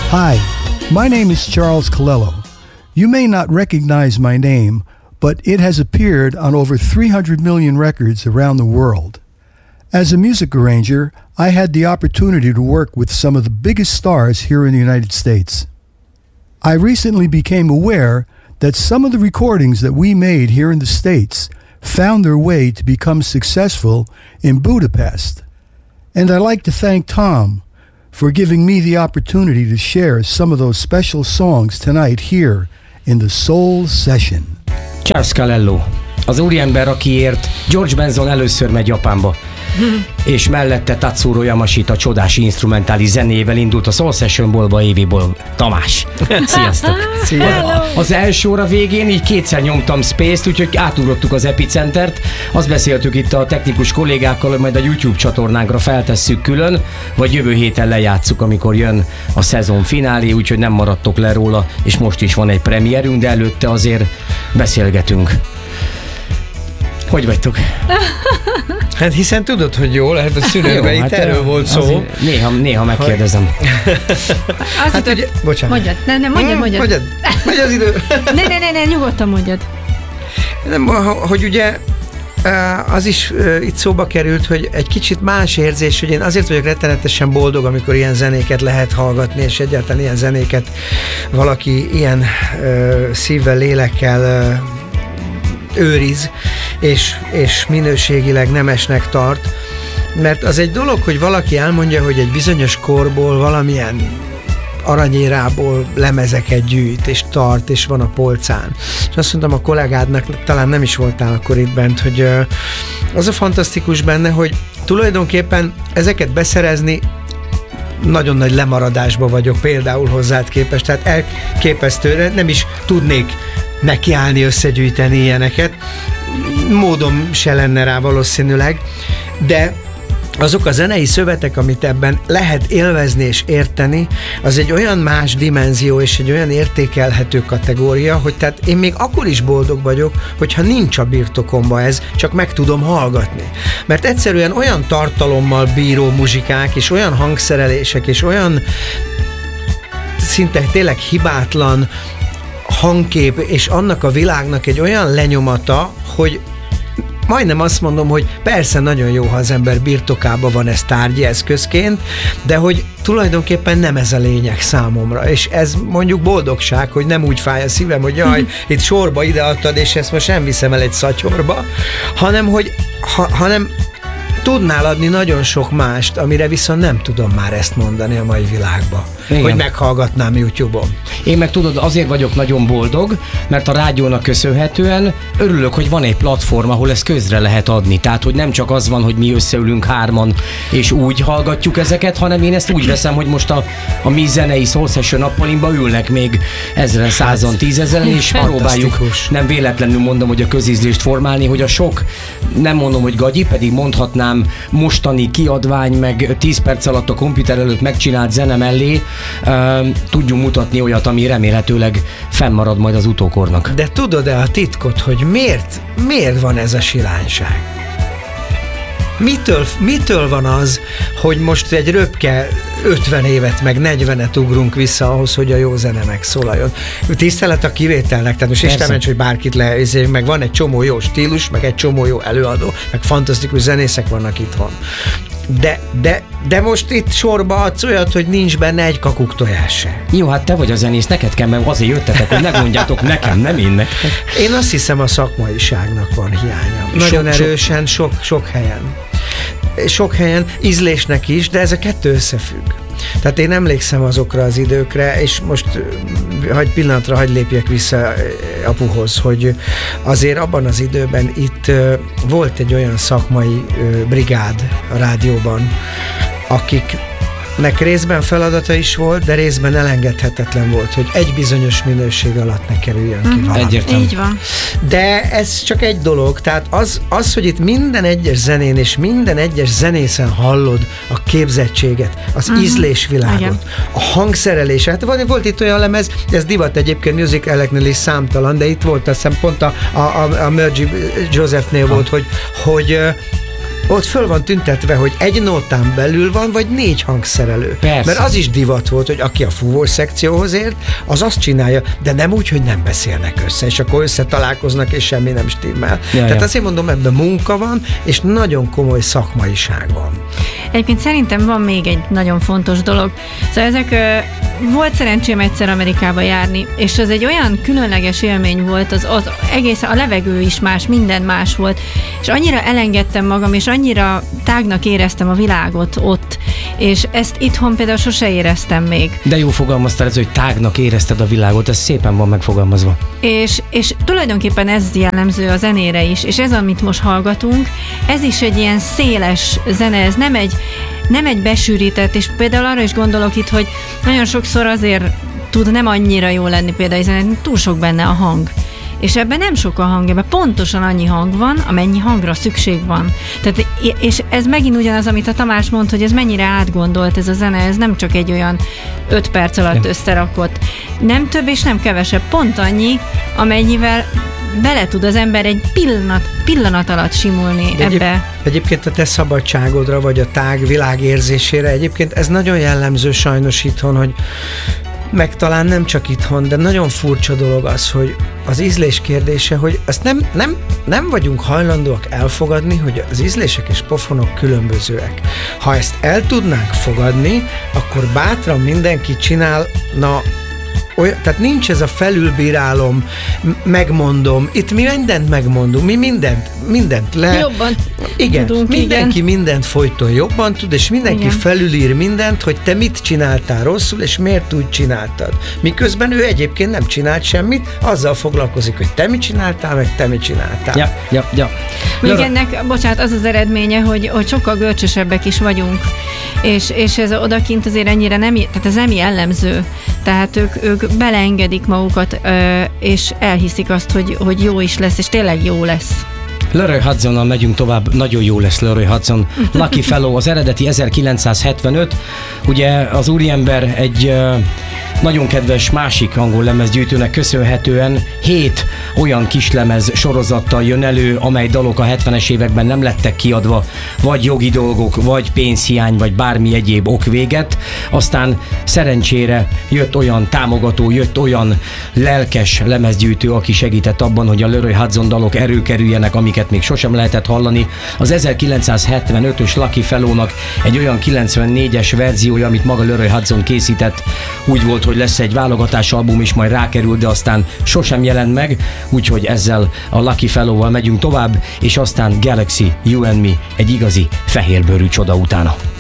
Hi, my name is Charles Colello. You may not recognize my name, but it has appeared on over 300 million records around the world. As a music arranger, I had the opportunity to work with some of the biggest stars here in the United States. I recently became aware that some of the recordings that we made here in the States found their way to become successful in Budapest. And I'd like to thank Tom for giving me the opportunity to share some of those special songs tonight here in the Soul Session. Charles Colello, az úriember, akiért George Benson először megy Japánba, és mellette Tatsuro Yamashita csodás instrumentális zenével indult a Soul Session-ból éviból. Tamás, sziasztok! Az első óra végén így kétszer nyomtam Space-t, úgyhogy átugrottuk az Epicentert. Azt beszéltük itt a technikus kollégákkal, hogy majd a YouTube csatornánkra feltesszük külön, vagy jövő héten lejátszuk, amikor jön a szezon finálé, úgyhogy nem maradtok le róla, és most is van egy premierünk, de előtte azért beszélgetünk. Hogy vagytok? Hát hiszen tudod, hogy jó, lehet a szünetben itt erről volt szó. Néha megkérdezem. Hát ugye, bocsánat. Mondjad. Nem, mondjad. Megy az idő. Ne, nyugodtan mondjad. Nem, hogy ugye az is itt szóba került, hogy egy kicsit más érzés, hogy én azért vagyok rettenetesen boldog, amikor ilyen zenéket lehet hallgatni, és egyáltalán ilyen zenéket valaki ilyen szívvel, lélekkel őriz, és minőségileg nemesnek tart, mert az egy dolog, hogy valaki elmondja, hogy egy bizonyos korból valamilyen aranyérából lemezeket gyűjt, és tart, és van a polcán. És azt mondtam a kollégádnak, talán nem is voltál akkor itt bent, hogy az a fantasztikus benne, hogy tulajdonképpen ezeket beszerezni nagyon nagy lemaradásba vagyok például hozzád képest, tehát elképesztőre nem is tudnék nekiállni, összegyűjteni ilyeneket. Módom se lenne rá valószínűleg, de azok a zenei szövetek, amit ebben lehet élvezni és érteni, az egy olyan más dimenzió és egy olyan értékelhető kategória, hogy tehát én még akkor is boldog vagyok, hogyha nincs a birtokomba ez, csak meg tudom hallgatni. Mert egyszerűen olyan tartalommal bíró muzsikák, és olyan hangszerelések, és olyan szinte tényleg hibátlan hangkép, és annak a világnak egy olyan lenyomata, hogy majdnem azt mondom, hogy persze nagyon jó, ha az ember birtokában van ez tárgyi eszközként, de hogy tulajdonképpen nem ez a lényeg számomra, és ez mondjuk boldogság, hogy nem úgy fáj a szívem, hogy jaj, itt sorba ideadtad, és ezt most nem viszem el egy szatyorba, hanem hogy hanem tudnál adni nagyon sok mást, amire viszont nem tudom már ezt mondani a mai világban. Igen. Hogy meghallgatnám YouTube-on. Én meg tudod, azért vagyok nagyon boldog, mert a rádiónak köszönhetően örülök, hogy van egy platform, ahol ezt közre lehet adni. Tehát, hogy nem csak az van, hogy mi összeülünk hárman, és úgy hallgatjuk ezeket, hanem én ezt úgy veszem, hogy most a mi zenei Soul Session nappalimba ülnek még 1000, 100, 10 000, és próbáljuk, nem véletlenül mondom, hogy a közízlést formálni, hogy a sok, nem mondom, hogy gagyi, pedig mondhatnám mostani kiadvány, meg 10 perc alatt a komputer előtt megcsinált zene mellé tudjunk mutatni olyat, ami remélhetőleg fennmarad majd az utókornak. De tudod-e a titkot, hogy miért van ez a silányság? Mitől van az, hogy most egy röpke 50 évet, meg 40-et ugrunk vissza ahhoz, hogy a jó zene megszólaljon? Tisztelet a kivételnek, tehát most Isten ments, hogy bárkit meg van egy csomó jó stílus, meg egy csomó jó előadó, meg fantasztikus zenészek vannak itthon. De most itt sorba adsz olyat, hogy nincs benne egy kakuk tojás se. Jó, hát te vagy a zenész, neked kell, mert azért jöttetek, hogy megmondjátok nekem, nem én nektek. Én azt hiszem, a szakmaiságnak van hiánya. Nagyon erősen, sok helyen. Sok helyen ízlésnek is, de ez a kettő összefügg. Tehát én emlékszem azokra az időkre, és most pillanatra hadd lépjek vissza apuhoz, hogy azért abban az időben itt volt egy olyan szakmai brigád a rádióban, akiknek részben feladata is volt, de részben elengedhetetlen volt, hogy egy bizonyos minőség alatt ne kerüljön ki valami. Egyértelmű. Így van. De ez csak egy dolog, tehát az, hogy itt minden egyes zenén és minden egyes zenészen hallod a képzettséget, az ízlésvilágot, igen, a hangszerelés. Hát volt itt olyan lemez, ez divat egyébként Music Electnél is számtalan, de itt volt azt hiszem pont a Mergy Josephnél volt, hogy ott föl van tüntetve, hogy egy nótán belül van, vagy 4 hangszerelő. Persze. Mert az is divat volt, hogy aki a fúvós szekcióhoz ért, az azt csinálja, de nem úgy, hogy nem beszélnek össze, és akkor összetalálkoznak, és semmi nem stimmel. Tehát azért mondom, ebben munka van, és nagyon komoly szakmaiság van. Egyébként szerintem van még egy nagyon fontos dolog. Szóval volt szerencsém egyszer Amerikába járni, és az egy olyan különleges élmény volt, az egész, a levegő is más, minden más volt, és annyira elengedtem magam, és annyira tágnak éreztem a világot ott, és ezt itthon például sose éreztem még. De jó fogalmaztál ez, hogy tágnak érezted a világot, ez szépen van megfogalmazva. És tulajdonképpen ez jellemző a zenére is, és ez, amit most hallgatunk, ez is egy ilyen széles zene, ez nem egy besűrített, és például arra is gondolok itt, hogy nagyon sokszor azért tud nem annyira jó lenni például zene, túl sok benne a hang. És ebben nem sok a hang, ebben pontosan annyi hang van, amennyi hangra szükség van. Tehát, és ez megint ugyanaz, amit a Tamás mondta, hogy ez mennyire átgondolt ez a zene, ez nem csak egy olyan 5 perc alatt összerakott. Nem több és nem kevesebb, pont annyi, amennyivel bele tud az ember egy pillanat alatt simulni ebbe. Egyébként a te szabadságodra, vagy a tág világérzésére, egyébként ez nagyon jellemző sajnos itthon, hogy meg talán nem csak itthon, de nagyon furcsa dolog az, hogy az ízlés kérdése, hogy ezt nem vagyunk hajlandóak elfogadni, hogy az ízlések és pofonok különbözőek. Ha ezt el tudnánk fogadni, akkor bátran mindenki csinálna tehát nincs ez a felülbírálom, megmondom, itt mi mindent megmondunk, mi mindent jobban igen, tudunk, mindenki mindent folyton jobban tud, és mindenki felülír mindent, hogy te mit csináltál rosszul, és miért úgy csináltad. Miközben ő egyébként nem csinált semmit, azzal foglalkozik, hogy te mit csináltál, meg te mit csináltál. Ja. Még ennek, bocsánat, az eredménye, hogy sokkal görcsösebbek is vagyunk, és ez odakint azért ennyire tehát ez nem jellemző. Tehát ők beleengedik magukat, és elhiszik azt, hogy jó is lesz, és tényleg jó lesz. Leroy Hudsonnal megyünk tovább, nagyon jó lesz Leroy Hudson. Lucky Fellow, az eredeti 1975, ugye az úriember egy nagyon kedves másik angol lemezgyűjtőnek köszönhetően 7 olyan kislemez sorozattal jön elő, amely dalok a 70-es években nem lettek kiadva, vagy jogi dolgok, vagy pénzhiány, vagy bármi egyéb ok véget. Aztán szerencsére jött olyan támogató, jött olyan lelkes lemezgyűjtő, aki segített abban, hogy a Leroy Hudson dalok erőkerüljenek, amiket még sosem lehetett hallani. Az 1975-ös Lucky Fellow-nak egy olyan 94-es verziója, amit maga Leroy Hudson készített, úgy volt, hogy lesz egy válogatás album is, majd rákerül, de aztán sosem jelent meg, úgyhogy ezzel a Lucky Fellow-val megyünk tovább, és aztán Galaxy, You and Me, egy igazi fehérbőrű csoda utána.